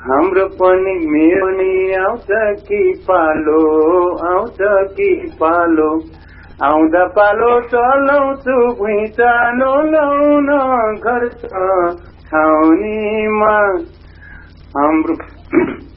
हाम्रो पनि मेरो नि आउँछ कि पालो आउँछ कि पालो आउँदा पालो चलाउँछु भुइँचालो लाउन घर छ छाउनीमा हाम्रो